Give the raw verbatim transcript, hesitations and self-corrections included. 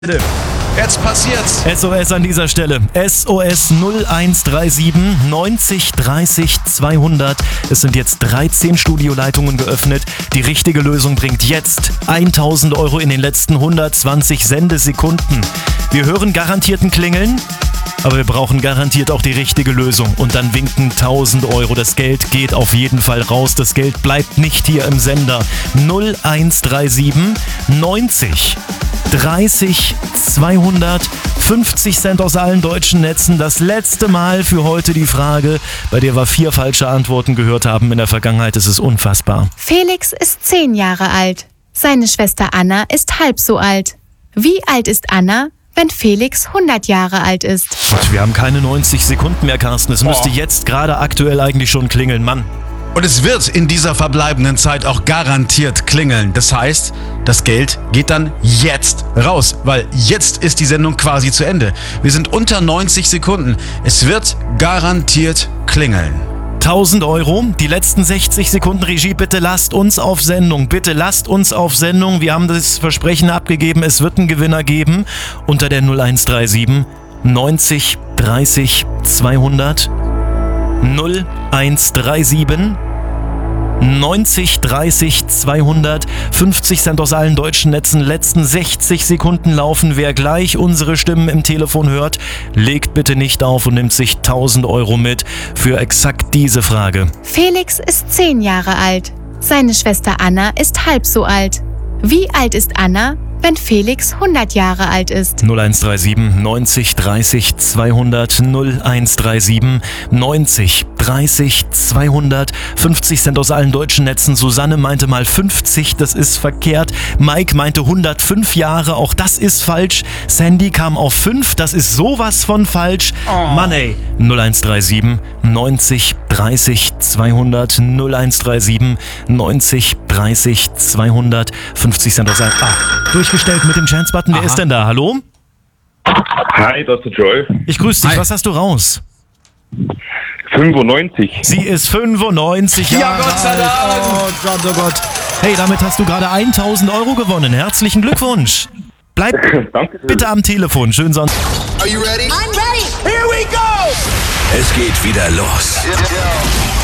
Jetzt passiert's. S O S an dieser Stelle. S O S null eins drei sieben neunzig dreißig zweihundert. Es sind jetzt dreizehn Studioleitungen geöffnet. Die richtige Lösung bringt jetzt tausend Euro in den letzten hundertzwanzig Sendesekunden. Wir hören garantierten Klingeln, aber wir brauchen garantiert auch die richtige Lösung. Und dann winken tausend Euro. Das Geld geht auf jeden Fall raus. Das Geld bleibt nicht hier im Sender. null eins drei sieben neunzig dreißig zweihundert, fünfzig Cent aus allen deutschen Netzen. Das letzte Mal für heute die Frage, bei der wir vier falsche Antworten gehört haben in der Vergangenheit. Es ist unfassbar. Felix ist zehn Jahre alt. Seine Schwester Anna ist halb so alt. Wie alt ist Anna, wenn Felix hundert Jahre alt ist? Gott, wir haben keine neunzig Sekunden mehr, Carsten. Es müsste Oh. jetzt gerade aktuell eigentlich schon klingeln, Mann. Und es wird in dieser verbleibenden Zeit auch garantiert klingeln. Das heißt, das Geld geht dann jetzt raus, weil jetzt ist die Sendung quasi zu Ende. Wir sind unter neunzig Sekunden. Es wird garantiert klingeln. tausend Euro, die letzten sechzig Sekunden. Regie, bitte lasst uns auf Sendung. Bitte lasst uns auf Sendung. Wir haben das Versprechen abgegeben, es wird einen Gewinner geben. Unter der null eins drei sieben neunzig dreißig zweihundert. null eins drei sieben neunzig dreißig zweihundert. fünfzig Cent aus allen deutschen Netzen. Letzten sechzig Sekunden laufen. Wer gleich unsere Stimmen im Telefon hört, legt bitte nicht auf und nimmt sich tausend Euro mit für exakt diese Frage. Felix ist zehn Jahre alt. Seine Schwester Anna ist halb so alt. Wie alt ist Anna, wenn Felix hundert Jahre alt ist? null eins drei sieben neunzig dreißig zweihundert. null eins drei sieben neunzig dreißig zweihundert. fünfzig Cent aus allen deutschen Netzen. Susanne meinte mal fünfzig, das ist verkehrt. Mike meinte hundertfünf Jahre, auch das ist falsch. Sandy kam auf fünf, das ist sowas von falsch. Oh. Mann ey. null eins drei sieben neunzig dreißig zweihundert. null eins drei sieben neunzig dreißig zweihundert. fünfzig Cent aus allen... Ah, durchgestellt mit dem Chance-Button. Wer Aha. ist denn da? Hallo? Hi, das ist der Joel. Ich grüße dich. Hi. Was hast du raus? fünfundneunzig. Sie ist fünfundneunzig Ja, Jahre Gott sei alt. Dank. Oh Gott, oh Gott. Hey, damit hast du gerade tausend Euro gewonnen. Herzlichen Glückwunsch. Bleib Danke. bitte am Telefon. Schönen Sonntag. Are you ready? I'm ready. Here we go! Es geht wieder los.